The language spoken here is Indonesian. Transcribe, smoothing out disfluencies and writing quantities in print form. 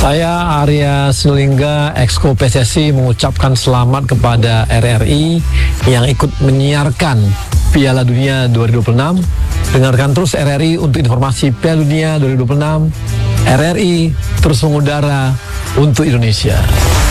Saya Arya Sinulinga, Exco PSSI, mengucapkan selamat kepada RRI yang ikut menyiarkan Piala Dunia 2026. Dengarkan terus RRI untuk informasi Piala Dunia 2026. RRI terus mengudara untuk Indonesia.